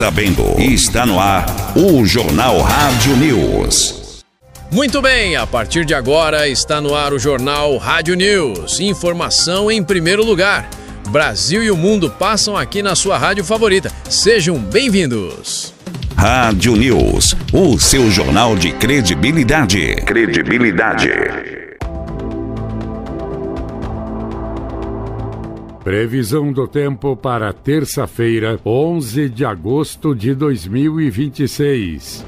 Sabendo, está no ar o Jornal Rádio News. Muito bem, a partir de agora está no ar o Jornal Rádio News. Informação em primeiro lugar. Brasil e o mundo passam aqui na sua rádio favorita. Sejam bem-vindos. Rádio News, o seu jornal de credibilidade. Previsão do tempo para terça-feira, 11 de agosto de 2026.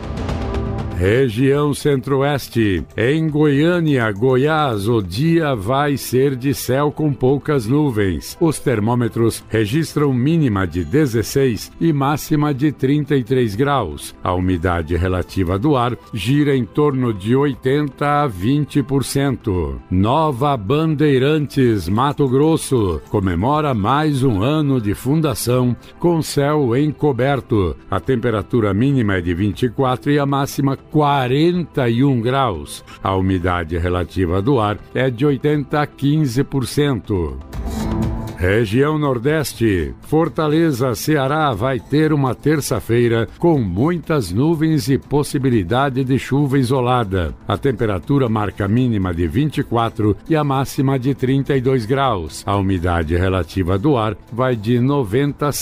Região Centro-Oeste. Em Goiânia, Goiás, o dia vai ser de céu com poucas nuvens. Os termômetros registram mínima de 16 e máxima de 33 graus. A umidade relativa do ar gira em torno de 80% a 20%. Nova Bandeirantes, Mato Grosso, comemora mais um ano de fundação com céu encoberto. A temperatura mínima é de 24 e a máxima 41 graus. A umidade relativa do ar é de 80% a 15%. Região Nordeste. Fortaleza, Ceará vai ter uma terça-feira com muitas nuvens e possibilidade de chuva isolada. A temperatura marca mínima de 24 e a máxima de 32 graus. A umidade relativa do ar vai de 90% a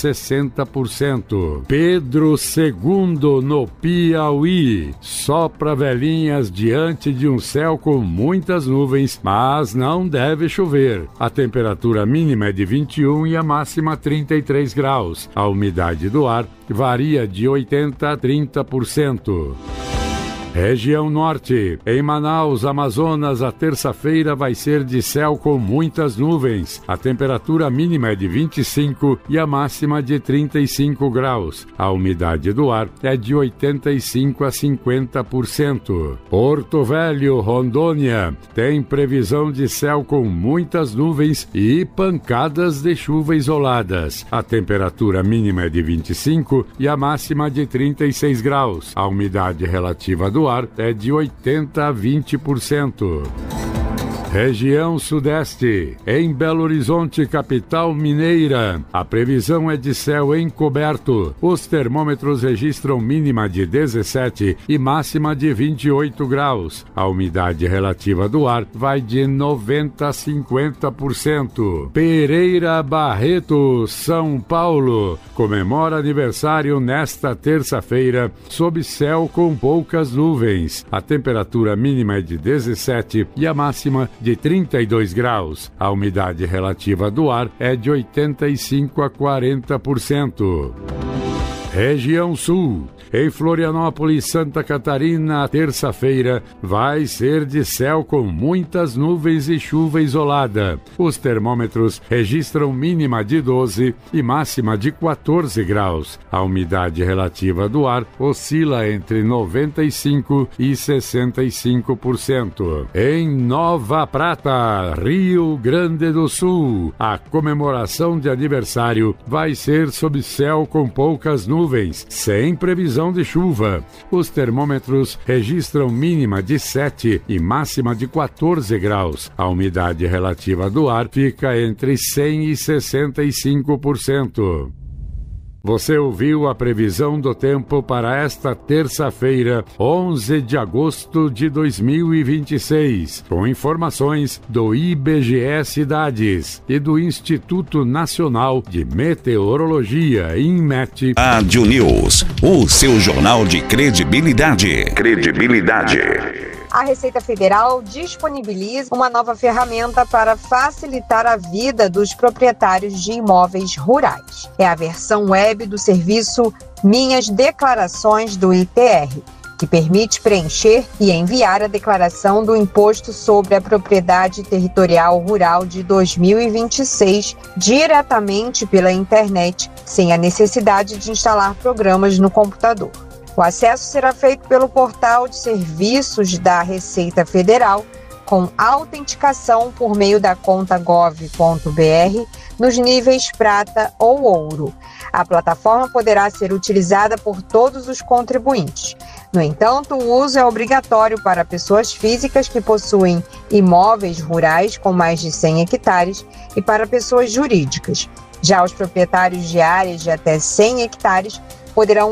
60%. Pedro II, no Piauí. Sopra velhinhas diante de um céu com muitas nuvens, mas não deve chover. A temperatura mínima é de 21 e a máxima 33 graus. A umidade do ar varia de 80% a 30%. Região Norte. Em Manaus, Amazonas, a terça-feira vai ser de céu com muitas nuvens. A temperatura mínima é de 25 e a máxima de 35 graus. A umidade do ar é de 85% a 50%. Porto Velho, Rondônia, tem previsão de céu com muitas nuvens e pancadas de chuva isoladas. A temperatura mínima é de 25 e a máxima de 36 graus. A umidade relativa do ar é de 80% a 20%. Região Sudeste. Em Belo Horizonte, capital mineira, a previsão é de céu encoberto. Os termômetros registram mínima de 17 e máxima de 28 graus. A umidade relativa do ar vai de 90% a 50%. Pereira Barreto, São Paulo, comemora aniversário nesta terça-feira, sob céu com poucas nuvens. A temperatura mínima é de 17 e a máxima de 32 graus. A umidade relativa do ar é de 85% a 40%. Região Sul. Em Florianópolis, Santa Catarina, a terça-feira vai ser de céu com muitas nuvens e chuva isolada. Os termômetros registram mínima de 12 e máxima de 14 graus. A umidade relativa do ar oscila entre 95% e 65%. Em Nova Prata, Rio Grande do Sul, a comemoração de aniversário vai ser sob céu com poucas nuvens, sem previsão de chuva. Os termômetros registram mínima de 7 e máxima de 14 graus. A umidade relativa do ar fica entre 100% e 65%. Você ouviu a previsão do tempo para esta terça-feira, 11 de agosto de 2026, com informações do IBGE Cidades e do Instituto Nacional de Meteorologia, INMET. Rádio News, o seu jornal de credibilidade. A Receita Federal disponibiliza uma nova ferramenta para facilitar a vida dos proprietários de imóveis rurais. É a versão web do serviço Minhas Declarações do ITR, que permite preencher e enviar a declaração do Imposto sobre a Propriedade Territorial Rural de 2026 diretamente pela internet, sem a necessidade de instalar programas no computador. O acesso será feito pelo portal de serviços da Receita Federal, com autenticação por meio da conta gov.br nos níveis prata ou ouro. A plataforma poderá ser utilizada por todos os contribuintes. No entanto, o uso é obrigatório para pessoas físicas que possuem imóveis rurais com mais de 100 hectares e para pessoas jurídicas. Já os proprietários de áreas de até 100 hectares poderão